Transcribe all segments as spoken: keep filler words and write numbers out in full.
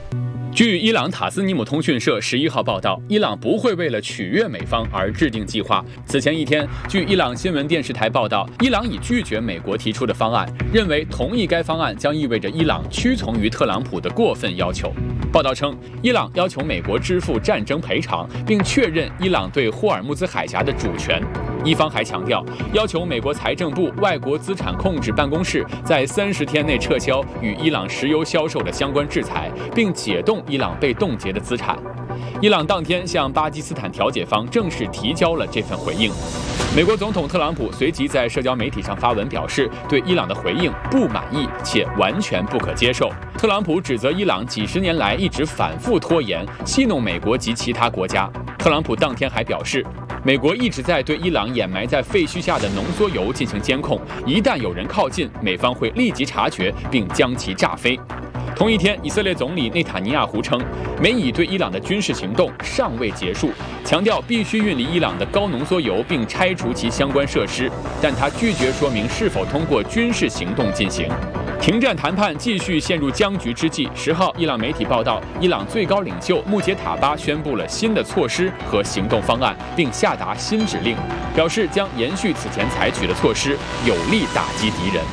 据伊朗塔斯尼姆通讯社十一号报道，伊朗不会为了取悦美方而制定计划。此前一天，据伊朗新闻电视台报道，伊朗已拒绝美国提出的方案，认为同意该方案将意味着伊朗屈从于特朗普的过分要求。报道称，伊朗要求美国支付战争赔偿，并确认伊朗对霍尔木兹海峡的主权。伊方还强调，要求美国财政部外国资产控制办公室在三十天内撤销与伊朗石油销售的相关制裁，并解冻伊朗被冻结的资产。伊朗当天向巴基斯坦调解方正式提交了这份回应。美国总统特朗普随即在社交媒体上发文表示，对伊朗的回应不满意且完全不可接受。特朗普指责伊朗几十年来一直反复拖延，戏弄美国及其他国家。特朗普当天还表示，美国一直在对伊朗掩埋在废墟下的浓缩铀进行监控，一旦有人靠近，美方会立即察觉并将其炸飞。同一天，以色列总理内塔尼亚胡称，美以对伊朗的军事行动尚未结束，强调必须运离伊朗的高浓缩铀并拆除其相关设施，但他拒绝说明是否通过军事行动进行。停战谈判继续陷入僵局之际，十号，伊朗媒体报道，伊朗最高领袖穆杰塔巴宣布了新的措施和行动方案，并下达新指令，表示将延续此前采取的措施，有力打击敌人。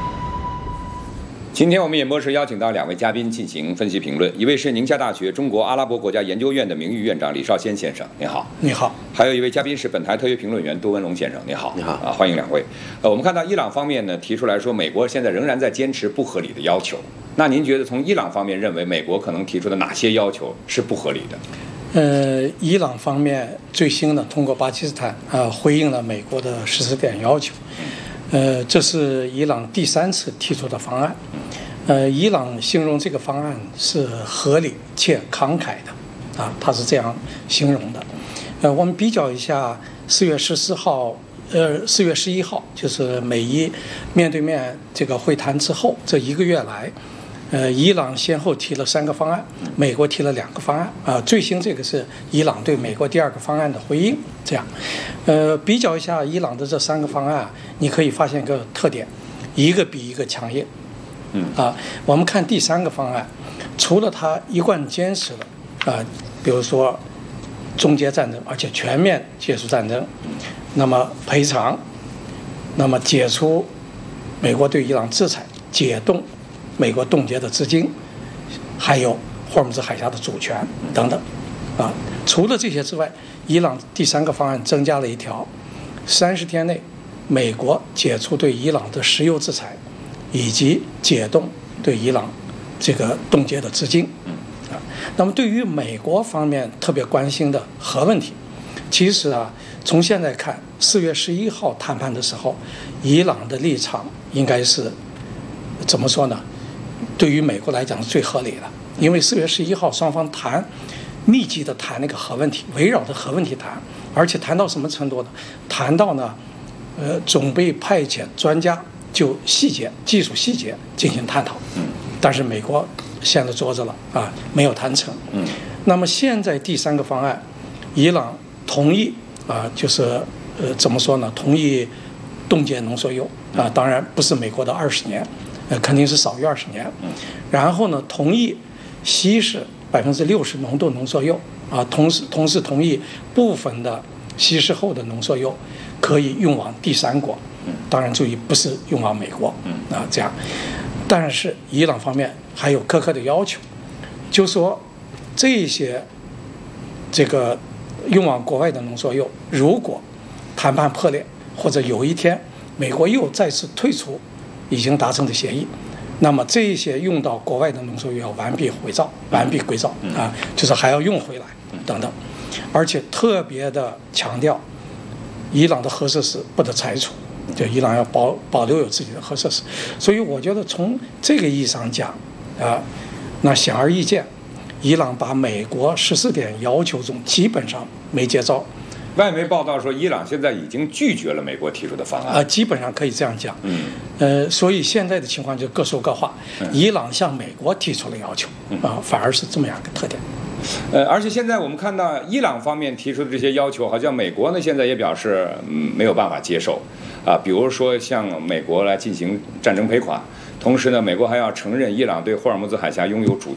今天我们演播室邀请到两位嘉宾进行分析评论，一位是宁夏大学中国阿拉伯国家研究院的名誉院长李少先先生，你好。 你好。 还有一位嘉宾是本台特约评论员杜文龙先生，你好。 你好啊，欢迎两位。呃，我们看到伊朗方面呢提出来说，美国现在仍然在坚持不合理的要求。那您觉得从伊朗方面认为美国可能提出的哪些要求是不合理的？ 呃，伊朗方面最新的通过巴基斯坦啊、呃、回应了美国的十四点要求。呃，这是伊朗第三次提出的方案。呃，伊朗形容这个方案是合理且慷慨的，啊，他是这样形容的。呃，我们比较一下四月十四号，呃，四月十一号，就是美伊面对面这个会谈之后，这一个月来，呃，伊朗先后提了三个方案，美国提了两个方案，啊、呃，最新这个是伊朗对美国第二个方案的回应。这样，呃，比较一下伊朗的这三个方案，你可以发现一个特点，一个比一个强硬。 嗯啊，我们看第三个方案，除了他一贯坚持的啊，比如说终结战争，而且全面结束战争，那么赔偿，那么解除美国对伊朗制裁，解冻美国冻结的资金，还有霍尔木兹海峡的主权等等，啊，除了这些之外，伊朗第三个方案增加了一条，三十天内美国解除对伊朗的石油制裁。以及解冻对伊朗这个冻结的资金，啊，那么对于美国方面特别关心的核问题，其实啊，从现在看，四月十一号谈判的时候，伊朗的立场应该是怎么说呢？对于美国来讲是最合理的，因为四月十一号双方谈，密集的谈那个核问题，围绕着核问题谈，而且谈到什么程度呢？谈到呢，呃，准备派遣专家。就细节、技术细节进行探讨，但是美国掀了桌子了啊，没有谈成。 嗯， 那么现在第三个方案，伊朗同意啊，就是呃怎么说呢？同意冻结浓缩铀啊，当然不是美国的二十年，呃肯定是少于二十年。 嗯， 然后呢，同意稀释百分之六十浓度浓缩铀啊，同时同时同意部分的稀释后的浓缩铀可以运往第三国。当然，注意不是用往美国，啊，这样。但是伊朗方面还有苛刻的要求，就说这些这个运往国外的浓缩铀，如果谈判破裂，或者有一天美国又再次退出已经达成的协议，那么这些用到国外的浓缩铀要完璧归赵，完璧归赵啊，就是还要用回来等等，而且特别的强调，伊朗的核设施不得拆除。就伊朗要保保留有自己的核设施，所以我觉得从这个意义上讲，啊，那显而易见，伊朗把美国十四点要求中基本上没接招。 外媒报道说，伊朗现在已经拒绝了美国提出的方案。 啊，基本上可以这样讲。 嗯。 呃，所以现在的情况就各说各话。嗯、伊朗向美国提出了要求，啊，反而是这么样一个特点。 呃，而且现在我们看到伊朗方面提出的这些要求，好像美国呢现在也表示嗯没有办法接受。啊，比如说向美国来进行战争赔款，同时呢，美国还要承认伊朗对霍尔木兹海峡拥有主